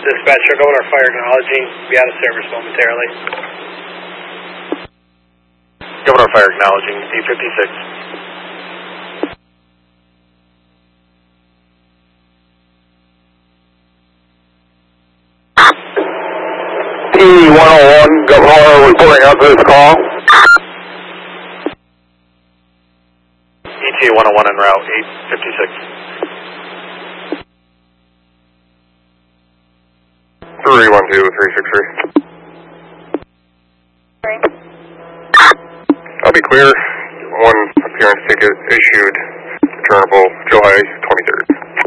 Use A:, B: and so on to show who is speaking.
A: Dispatch, go with our fire acknowledging. Be out of service momentarily.
B: Governor Fire acknowledging D56.
C: T-101, Governor reporting out to this call.
B: ET-101 en route, 856.
C: 312363. I'll be clear. One appearance ticket issued. Returnable July 22.